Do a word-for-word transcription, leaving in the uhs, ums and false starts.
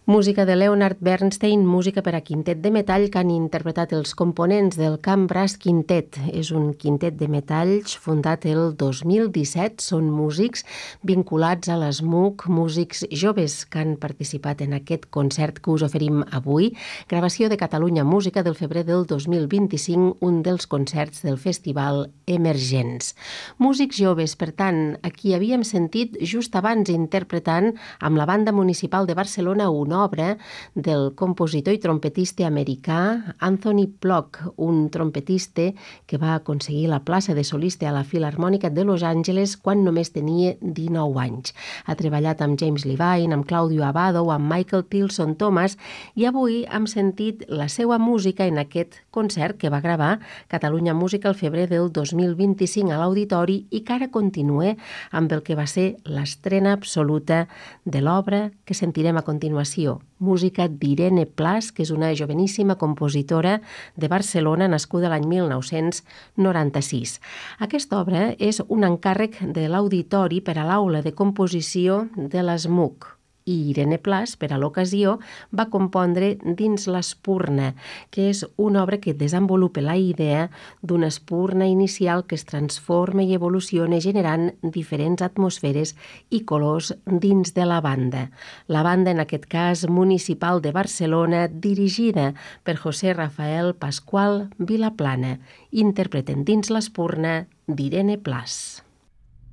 Música de Leonard Bernstein, música per a quintet de metall que han interpretat els components del Camp Brass Quintet. És un quintet de metalls fundat el dos mil disset. Són músics vinculats a l'ESMUC, músics joves que han participat en aquest concert que us oferim avui. Gravació de Catalunya Música del febrer del dos mil vint-i-cinc, un dels concerts del festival Emergents. Músics joves, per tant, a qui havíem sentit just abans interpretant amb la Banda Municipal de Barcelona una obra del compositor i trompetista americà Anthony Plock, un trompetista que va aconseguir la plaça de solista a la Filharmònica de Los Angeles quan només tenia dinou anys. Ha treballat amb James Levine, amb Claudio Abbado, amb Michael Tilson Thomas i avui hem sentit la seva música en aquest concert que va gravar Catalunya Música al febrer del dos mil vint-i-cinc a l'Auditori i que ara continua amb el que va ser l'estrena absoluta de l'obra que sentirem a continuació. Música d'Irene Plas, que és una joveníssima compositora de Barcelona nascuda l'any mil nou-cents noranta-sis. Aquesta obra és un encàrrec de l'Auditori per a l'aula de composició de l'ESMUC. I Irene Plas, per a l'ocasió, va compondre dins l'Espurna, que és una obra que desenvolupa la idea d'una espurna inicial que es transforma i evoluciona generant diferents atmosferes i colors dins de la banda. La banda, en aquest cas, municipal de Barcelona, dirigida per José Rafael Pascual Vilaplana, interpreten dins l'Espurna d'Irene Plas.